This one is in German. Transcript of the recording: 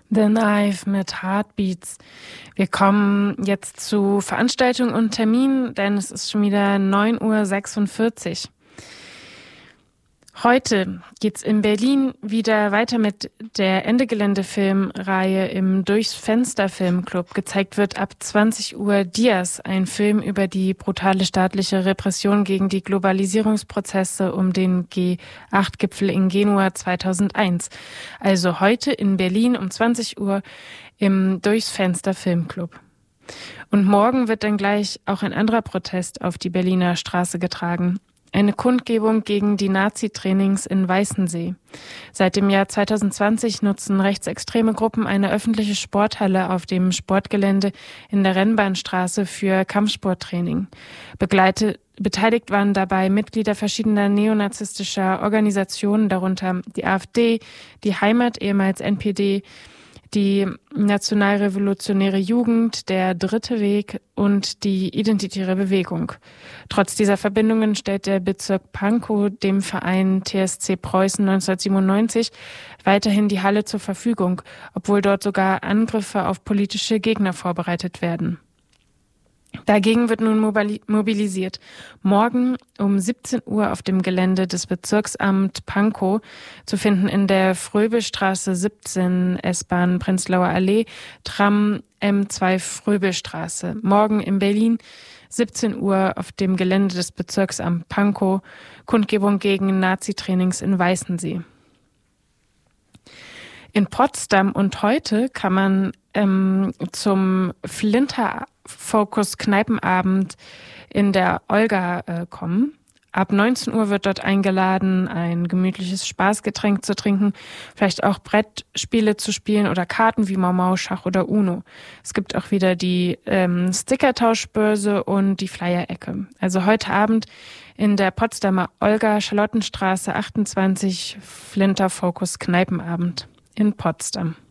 The Knife mit Heartbeats. Wir kommen jetzt zu Veranstaltungen und Terminen, denn es ist schon wieder 9:46 Uhr. Heute geht's in Berlin wieder weiter mit der Ende-Gelände-Filmreihe im Durchs Fenster Filmclub. Gezeigt wird ab 20 Uhr Dias, ein Film über die brutale staatliche Repression gegen die Globalisierungsprozesse um den G8-Gipfel in Genua 2001. Also heute in Berlin um 20 Uhr im Durchs Fenster Filmclub. Und morgen wird dann gleich auch ein anderer Protest auf die Berliner Straße getragen. Eine Kundgebung gegen die Nazi-Trainings in Weißensee. Seit dem Jahr 2020 nutzen rechtsextreme Gruppen eine öffentliche Sporthalle auf dem Sportgelände in der Rennbahnstraße für Kampfsporttraining. Beteiligt waren dabei Mitglieder verschiedener neonazistischer Organisationen, darunter die AfD, die Heimat, ehemals NPD, die Nationalrevolutionäre Jugend, der Dritte Weg und die Identitäre Bewegung. Trotz dieser Verbindungen stellt der Bezirk Pankow dem Verein TSC Preußen 1997 weiterhin die Halle zur Verfügung, obwohl dort sogar Angriffe auf politische Gegner vorbereitet werden. Dagegen wird nun mobilisiert. Morgen um 17 Uhr auf dem Gelände des Bezirksamt Pankow, zu finden in der Fröbelstraße 17, S-Bahn Prenzlauer Allee, Tram M2 Fröbelstraße. Morgen in Berlin 17 Uhr auf dem Gelände des Bezirksamts Pankow, Kundgebung gegen Nazi-Trainings in Weißensee. In Potsdam und heute kann man zum Flinter-Fokus-Kneipenabend in der Olga kommen. Ab 19 Uhr wird dort eingeladen, ein gemütliches Spaßgetränk zu trinken, vielleicht auch Brettspiele zu spielen oder Karten wie Mau Mau, Schach oder Uno. Es gibt auch wieder die Stickertauschbörse und die Flyer-Ecke. Also heute Abend in der Potsdamer Olga, Charlottenstraße 28, Flinter-Fokus-Kneipenabend in Potsdam.